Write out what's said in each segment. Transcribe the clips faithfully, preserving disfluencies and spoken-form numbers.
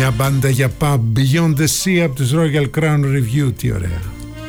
Μια μπάντα για pub, Beyond the Sea από τους Royal Crown Review. Τι ωραία.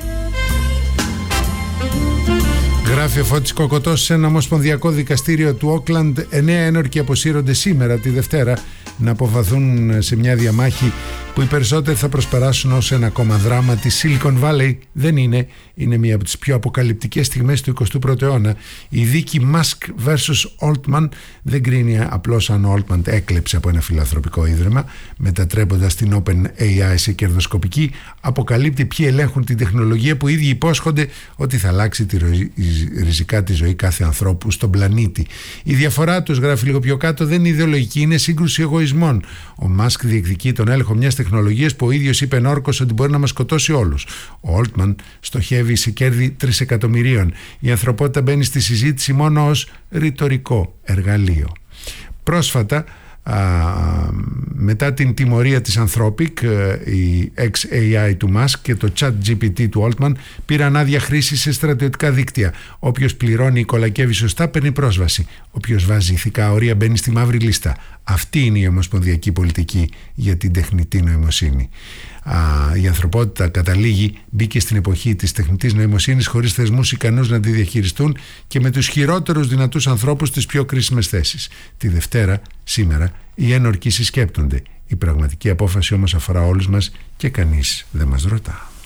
Γράφει ο Φώτης Κοκοτός: σε ένα ομοσπονδιακό δικαστήριο του Όκλαντ, εννέα ένορκοι αποσύρονται σήμερα τη Δευτέρα να αποβαθούν σε μια διαμάχη που οι περισσότεροι θα προσπεράσουν ως ένα ακόμα δράμα της Silicon Valley. Δεν είναι, είναι μια από τις πιο αποκαλυπτικές στιγμές του εικοστού πρώτου αιώνα. Η δίκη Musk versus Altman δεν κρίνει απλώς αν ο Altman έκλεψε από ένα φιλανθρωπικό ίδρυμα μετατρέποντας την OpenAI σε κερδοσκοπική, αποκαλύπτει ποιοι ελέγχουν την τεχνολογία που οι ίδιοι υπόσχονται ότι θα αλλάξει τη ροή, ριζικά τη ζωή κάθε ανθρώπου στον πλανήτη. Η διαφορά τους, γράφει λίγο πιο κάτω, δεν είναι ιδεολογική, είναι σύγκρουση εγωισμών. Ο Musk διεκδικεί τον έλεγχο μιας τεχνολογίας που ο ίδιος είπε ενόρκως ότι μπορεί να μας σκοτώσει όλους. Ο Altman στοχεύει σε κέρδη τρισεκατομμυρίων. Η ανθρωπότητα μπαίνει στη συζήτηση μόνο ως ρητορικό εργαλείο. Πρόσφατα, Α, μετά την τιμωρία της Anthropic, η εξ έι άι του Musk και το ChatGPT του Altman πήραν άδεια χρήση σε στρατιωτικά δίκτυα. Όποιος πληρώνει ή κολακεύει σωστά παίρνει πρόσβαση. Όποιος βάζει ηθικά όρια μπαίνει στη μαύρη λίστα. Αυτή είναι η ομοσπονδιακή πολιτική για την τεχνητή νοημοσύνη. Α, η ανθρωπότητα καταλήγει, μπήκε στην εποχή της τεχνητής νοημοσύνης χωρίς θεσμούς ικανούς να τη διαχειριστούν και με τους χειρότερους δυνατούς ανθρώπους στις πιο κρίσιμες θέσεις. Τη Δευτέρα, σήμερα, οι ένορκοι συσκέπτονται. Η πραγματική απόφαση όμως αφορά όλους μας και κανείς δεν μας ρωτά.